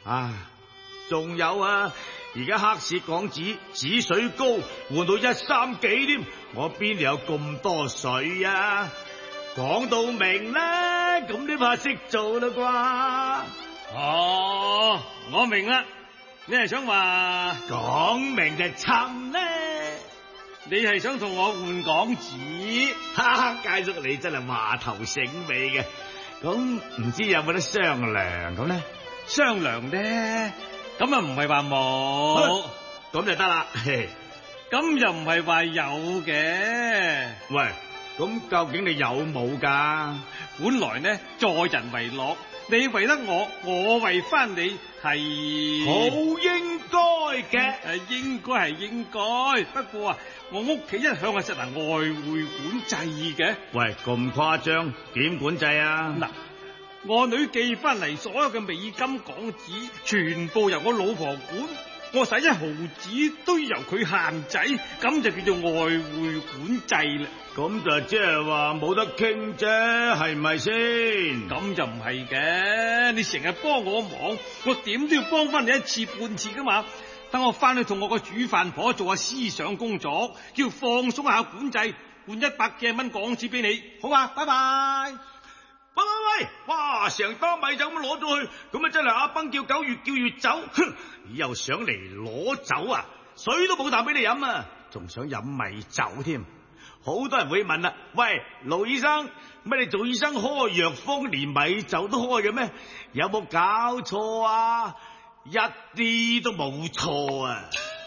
仲有啊，而家黑市港紙止水膏換到1.3幾添，我邊度有咁多水啊？講到明啦，咁你怕識做啦啩？ 哦，我明啦，你係想話講明就襯呢？ 你係想同我換港紙？ 佳叔你真係話頭醒尾嘅，咁唔知有冇得商量咁呢？ 商量咧，咁啊唔係話冇， 咁就得啦。 咁又唔係話有嘅。 喂，咁究竟你有冇噶？ 本來呢，助人為樂，你為得我，我為翻你，係好應該嘅。 應該係應該，不過啊，我屋企一向係實行外匯管制嘅。 喂，咁誇張，點管制啊？ 嗱，我女寄翻嚟所有嘅美金港紙，全部由我老婆管，我使1毫子都要由佢限制，咁就叫做外匯管制啦。 咁就即係話冇得傾啫，係咪先？ 咁就唔係嘅，你成日幫我忙，我點都要幫翻你1次半次噶嘛。等我翻去同我個煮飯婆做下思想工作，叫放鬆下管制，換100幾蚊港紙俾你，好嘛？拜拜。 喂，哇！成包米酒咁攞咗去，咁啊真係阿崩叫狗，越叫越走。哼！你又想嚟攞酒啊？水都冇啖俾你飲啊，仲想飲米酒添。好多人會問啦，喂，盧醫生，乜你做醫生開藥方連米酒都開嘅咩？有冇搞錯啊？一啲都冇錯啊！